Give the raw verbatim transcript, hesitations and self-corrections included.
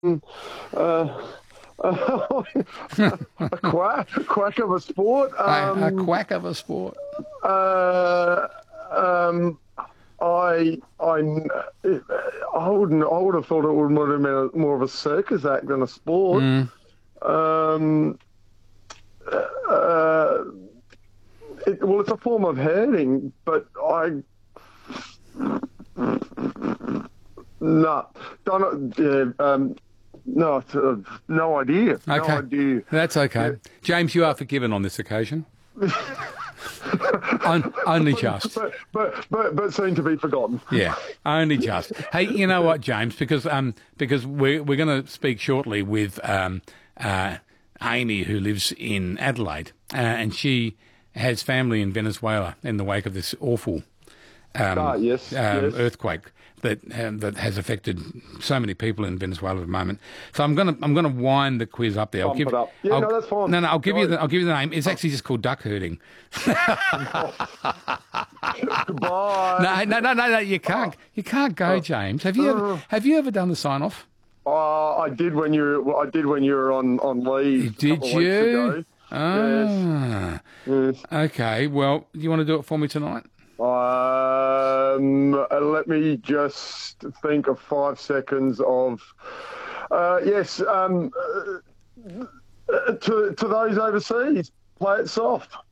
Uh, a quack, a quack of a sport. A, a Um, quack of a sport. uh, um, I, I, I wouldn't. I would have thought it would have been a, more of a circus act than a sport. Mm. Um, uh, it, well, it's a form of herding, but I, no, don't. Yeah, um, no, uh, no idea. No Okay. idea. That's okay. James, you are forgiven on this occasion. On, only just. But, but but but seem to be forgotten. Yeah, only just. Hey, you know what, James? Because um because we're we're going to speak shortly with um uh Amy, who lives in Adelaide, uh, and she has family in Venezuela in the wake of this awful um, Ah, yes, um, yes. earthquake that um, that has affected so many people in Venezuela at the moment. So I'm gonna I'm gonna wind the quiz up there. I'll Bump give it up. Yeah, I'll, no, that's fine. No, no, I'll give you Go. the I'll give you the name. It's actually just called duck herding. Goodbye. No, no, no, no, no. You can't you can't go, James. Have you ever have you ever done the sign off? Oh, I did when you were, well, I did when you were on on leave. a Did couple of weeks you? ago. Ah, Yes. okay. Well, you want to do it for me tonight? Um, uh, let me just think of five seconds of. Uh, yes. Um, uh, to to those overseas, play it soft.